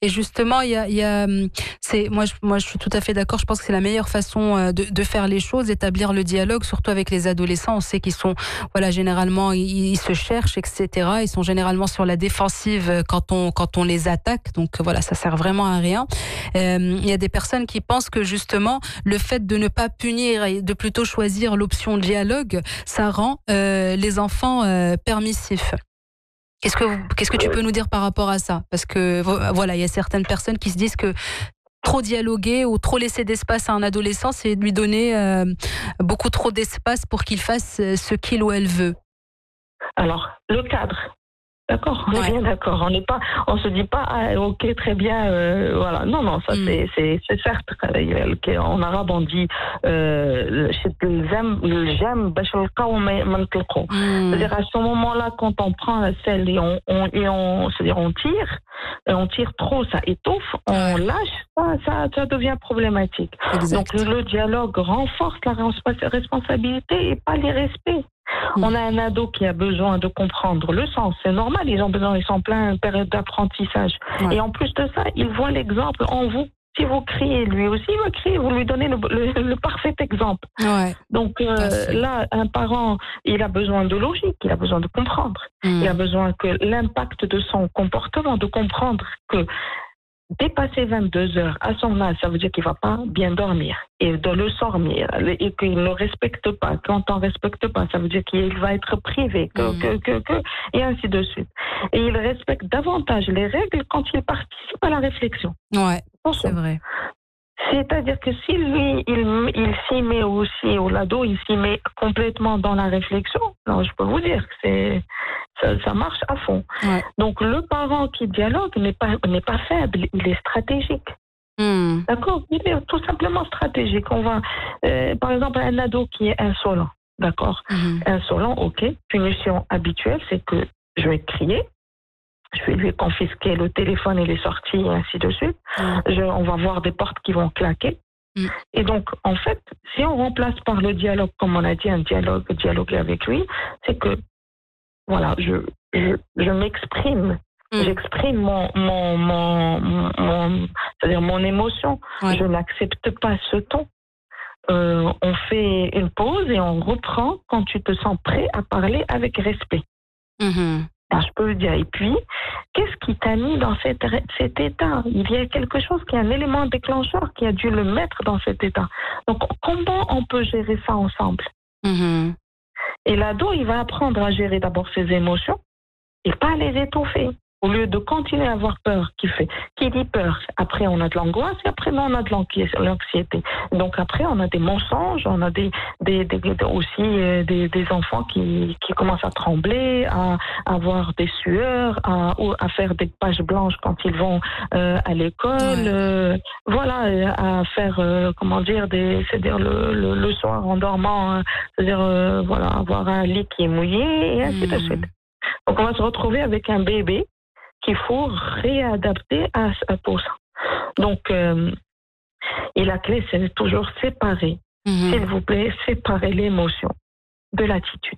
Et justement, moi, je suis tout à fait d'accord. Je pense que c'est la meilleure façon de faire les choses, d'établir le dialogue, surtout avec les adolescents. On sait qu'ils sont, voilà, généralement, ils se cherchent, etc. Ils sont généralement sur la défensive quand on les attaque. Donc voilà, ça sert vraiment à rien. Il y a des personnes qui pensent que justement, le fait de ne pas punir et de plutôt choisir l'option dialogue, ça rend les enfants permissifs. Qu'est-ce que tu peux nous dire par rapport à ça? Parce que voilà, il y a certaines personnes qui se disent que trop dialoguer ou trop laisser d'espace à un adolescent, c'est lui donner beaucoup trop d'espace pour qu'il fasse ce qu'il ou elle veut. Alors, le cadre. D'accord, on est bien d'accord. On se dit pas, ah, ok, très bien, voilà. Non, ça c'est certes. En arabe on dit, c'est-à-dire à ce moment-là, quand on prend la selle et c'est-à-dire on tire trop, ça étouffe, on lâche, ça devient problématique. Exact. Donc le dialogue renforce la responsabilité et pas les respects. On a un ado qui a besoin de comprendre le sens, c'est normal, ils sont plein période d'apprentissage. Et en plus de ça, il voit l'exemple en vous. Si vous criez, lui aussi va crier, vous lui donnez le parfait exemple. Donc là, un parent, il a besoin de logique, il a besoin de comprendre. Il a besoin que l'impact de son comportement, de comprendre que dépasser 22 heures à son âge, ça veut dire qu'il ne va pas bien dormir et de le dormir et qu'il ne respecte pas. Quand on ne respecte pas, ça veut dire qu'il va être privé, et ainsi de suite. Et il respecte davantage les règles quand il participe à la réflexion. Ouais, c'est vrai. C'est-à-dire que si lui, il s'y met aussi, ou l'ado, il s'y met complètement dans la réflexion, alors je peux vous dire que ça marche à fond. Donc le parent qui dialogue n'est pas faible, il est stratégique. D'accord, il est tout simplement stratégique. On va, par exemple, un ado qui est insolent, d'accord, insolent, ok, punition habituelle, c'est que je vais crier. Je vais lui confisquer le téléphone et les sorties, et ainsi de suite. On va voir des portes qui vont claquer. Et donc, en fait, si on remplace par le dialogue, comme on a dit, dialoguer avec lui, c'est que, voilà, je m'exprime. J'exprime c'est-à-dire mon émotion. Je n'accepte pas ce ton. On fait une pause et on reprend quand tu te sens prêt à parler avec respect. Je peux le dire. Et puis, qu'est-ce qui t'a mis dans cet état? Il y a quelque chose qui est un élément déclencheur qui a dû le mettre dans cet état. Donc, comment on peut gérer ça ensemble? Et l'ado, il va apprendre à gérer d'abord ses émotions et pas les étouffer. Au lieu de continuer à avoir peur, qui dit peur, après on a de l'angoisse et après on a de l'anxiété. Donc après on a des mensonges, on a aussi des enfants qui commencent à trembler, à avoir des sueurs, à faire des pages blanches quand ils vont à l'école, à faire c'est-à-dire le soir en dormant, c'est-à-dire avoir un lit qui est mouillé et ainsi de suite. Donc on va se retrouver avec un bébé qu'il faut réadapter pour ça. Donc, et la clé, c'est toujours séparer. S'il vous plaît, séparer l'émotion de l'attitude.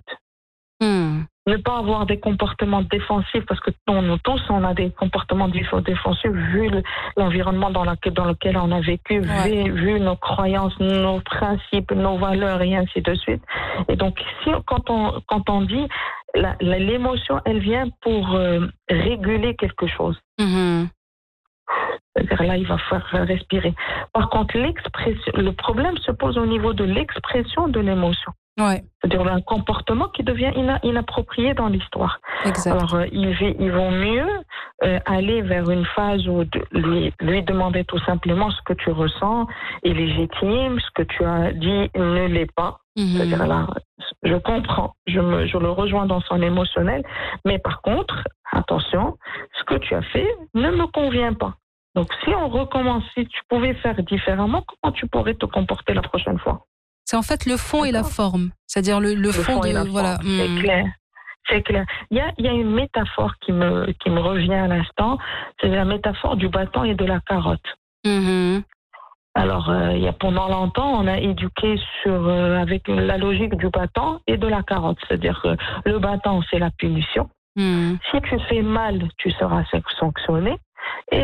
Ne pas avoir des comportements défensifs, parce que nous tous, on a des comportements défensifs vu l'environnement dans lequel on a vécu, vu nos croyances, nos principes, nos valeurs et ainsi de suite. Et donc, quand on dit l'émotion, elle vient pour réguler quelque chose. C'est-à-dire là, il va falloir respirer. Par contre, le problème se pose au niveau de l'expression de l'émotion. C'est-à-dire un comportement qui devient inapproprié dans l'histoire. Alors, ils vont mieux aller vers une phase où lui demander tout simplement ce que tu ressens est légitime, ce que tu as dit ne l'est pas. C'est-à-dire là, je comprends, je le rejoins dans son émotionnel, mais par contre, attention, ce que tu as fait ne me convient pas. Donc, si on recommence, si tu pouvais faire différemment, comment tu pourrais te comporter la prochaine fois? C'est en fait le fond et la forme. C'est-à-dire le fond de... Voilà. C'est clair. C'est clair. Il y a une métaphore qui me revient à l'instant. C'est la métaphore du bâton et de la carotte. Alors, pendant longtemps, on a éduqué avec la logique du bâton et de la carotte. C'est-à-dire que le bâton, c'est la punition. Si tu fais mal, tu seras sanctionné. Et